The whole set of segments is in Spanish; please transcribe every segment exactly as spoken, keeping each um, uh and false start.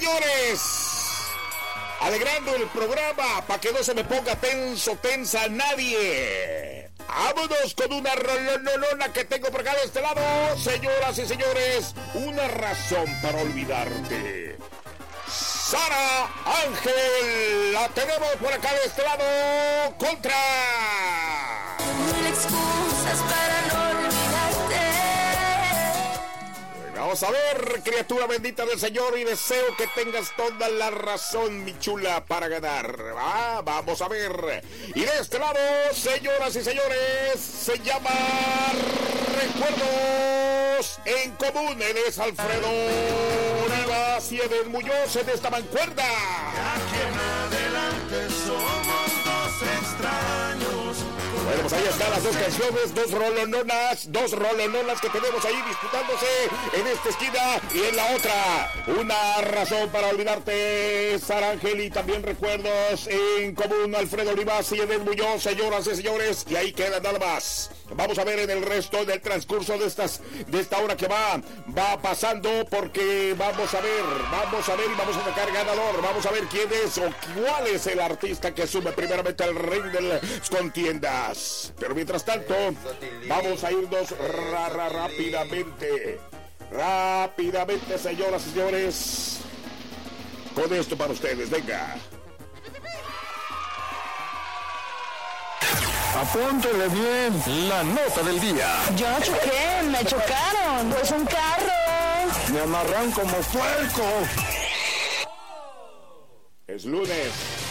señores, alegrando el programa para que no se me ponga tenso, tensa nadie. Vámonos con una rolonona que tengo por acá de este lado, señoras y señores, una razón para olvidarte. Sara Ángel, la tenemos por acá de este lado, contra. Mil excusas para no olvidarte. Vamos a ver, criatura bendita del Señor, y deseo que tengas toda la razón, mi chula, para ganar. Ah, vamos a ver. Y de este lado, señoras y señores, se llama Recuerdos en Común. Él es Alfredo Rivas y Eden Muñoz en esta mancuerda. Aquí en adelante somos dos extraños. Bueno, pues ahí están las dos canciones, dos rolononas, dos rolononas que tenemos ahí disputándose en esta esquina y en la otra. Una razón para olvidarte, Sara Ángel, y también Recuerdos en Común, Alfredo Rivas y Eden Muñoz, señoras y señores, y ahí queda nada más. Vamos a ver en el resto del transcurso de estas de esta hora que va va pasando, porque vamos a ver, vamos a ver y vamos a sacar ganador. Vamos a ver quién es o cuál es el artista que sube primeramente al ring de las contiendas. Pero mientras tanto, vamos a irnos ra, ra, rápidamente, rápidamente, señoras y señores, con esto para ustedes. Venga. Apúntele bien la nota del día. Yo no choqué, me chocaron. Es un carro. Me amarran como puerco. Es lunes.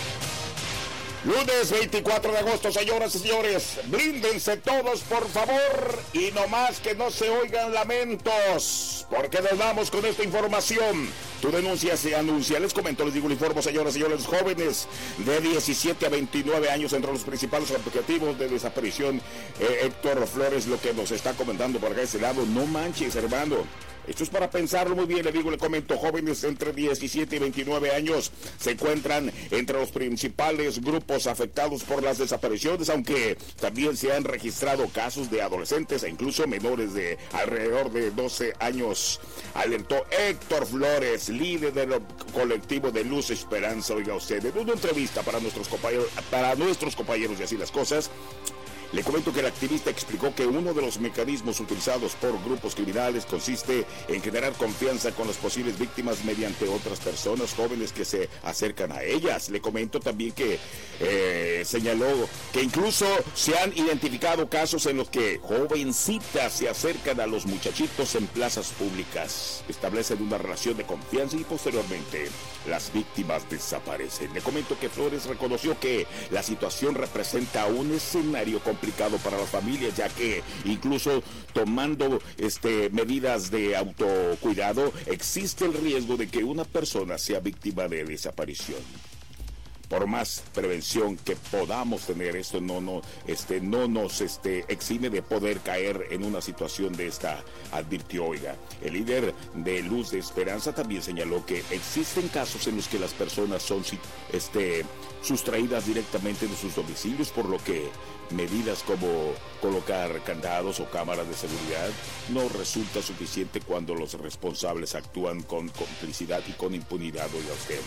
Lunes veinticuatro de agosto, señoras y señores. Blíndense todos, por favor. Y no más que no se oigan lamentos, porque nos vamos con esta información. Tu denuncia se anuncia. Les comento, les digo, les informo, señoras y señores. Jóvenes de diecisiete a veintinueve años entre los principales objetivos de desaparición. Eh, Héctor Flores, lo que nos está comentando por acá de ese lado. No manches, hermano. Esto es para pensarlo muy bien, le digo, le comento. Jóvenes entre diecisiete y veintinueve años se encuentran entre los principales grupos afectados por las desapariciones, aunque también se han registrado casos de adolescentes e incluso menores de alrededor de doce años. Alertó Héctor Flores, líder del colectivo de Luz Esperanza. Oiga usted, en una entrevista para nuestros compañeros, para nuestros compañeros y así las cosas, le comento que el activista explicó que uno de los mecanismos utilizados por grupos criminales consiste en generar confianza con las posibles víctimas mediante otras personas jóvenes que se acercan a ellas. Le comento también que eh, señaló que incluso se han identificado casos en los que jovencitas se acercan a los muchachitos en plazas públicas, establecen una relación de confianza y posteriormente las víctimas desaparecen. Le comento que Flores reconoció que la situación representa un escenario complicado complicado para las familias, ya que incluso tomando este medidas de autocuidado existe el riesgo de que una persona sea víctima de desaparición. Por más prevención que podamos tener, esto no, no, este, no nos este, exime de poder caer en una situación de esta, advirtió. Oiga, el líder de Luz de Esperanza también señaló que existen casos en los que las personas son este, sustraídas directamente de sus domicilios, por lo que medidas como colocar candados o cámaras de seguridad no resulta suficiente cuando los responsables actúan con complicidad y con impunidad. Oiga usted.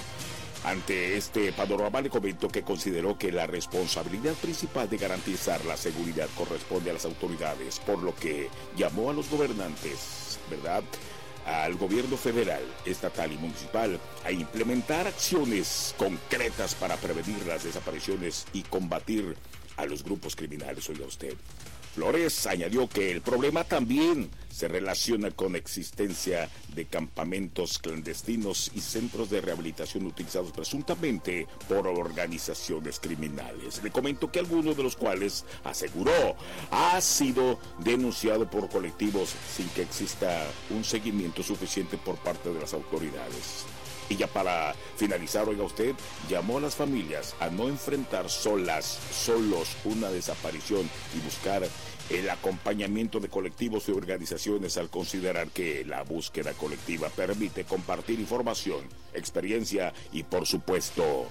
Ante este panorama, le comento que consideró que la responsabilidad principal de garantizar la seguridad corresponde a las autoridades, por lo que llamó a los gobernantes, ¿verdad?, al gobierno federal, estatal y municipal a implementar acciones concretas para prevenir las desapariciones y combatir a los grupos criminales. Oiga usted. Flores añadió que el problema también se relaciona con la existencia de campamentos clandestinos y centros de rehabilitación utilizados presuntamente por organizaciones criminales. Le comento que algunos de los cuales, aseguró, ha sido denunciado por colectivos sin que exista un seguimiento suficiente por parte de las autoridades. Y ya para finalizar, oiga usted, llamó a las familias a no enfrentar solas, solos una desaparición y buscar el acompañamiento de colectivos y organizaciones al considerar que la búsqueda colectiva permite compartir información, experiencia y, por supuesto,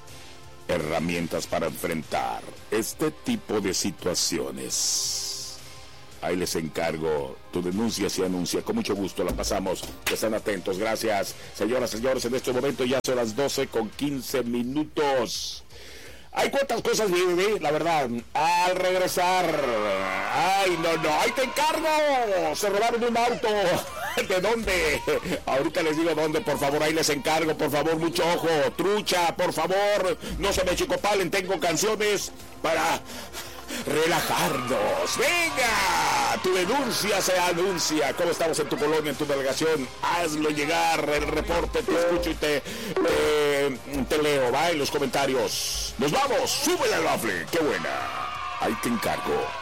herramientas para enfrentar este tipo de situaciones. Ahí les encargo. Tu denuncia se anuncia. Con mucho gusto la pasamos. Están atentos. Gracias. Señoras y señores, en este momento ya son las doce con quince minutos. Hay cuántas cosas vive, la verdad. Al regresar. Ay, no, no. Ahí te encargo. Se robaron un auto. ¿De dónde? Ahorita les digo dónde, por favor. Ahí les encargo, por favor. Mucho ojo. Trucha, por favor. No se me chicopalen. Tengo canciones para relajarnos. Venga, tu denuncia se anuncia. ¿Cómo estamos en tu colonia, en tu delegación? Hazlo llegar, el reporte, te escucho y te, te, te leo, va, en los comentarios. Nos vamos, súbele al bafle, qué buena. Ahí te encargo.